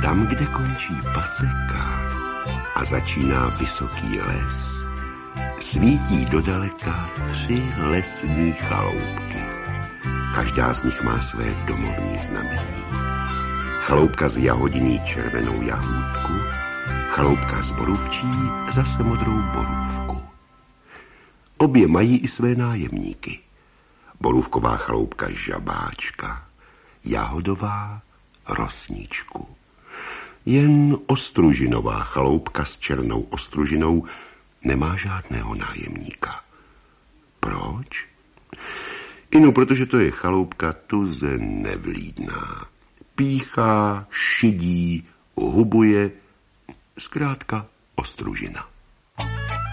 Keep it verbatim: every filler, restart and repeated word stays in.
Tam, kde končí paseka a začíná vysoký les, svítí dodaleka tři lesní chaloupky. Každá z nich má své domovní znamení. Chaloupka z jahodiní červenou jahůdku, chaloupka z borůvčí zase modrou borůvku. Obě mají i své nájemníky. Borůvková chaloupka žabáčka, jahodová rosničku. Jen ostružinová chaloupka s černou ostružinou nemá žádného nájemníka. Proč? Inu, protože to je chaloupka tuze nevlídná. Píchá, šidí, hubuje, zkrátka ostružina.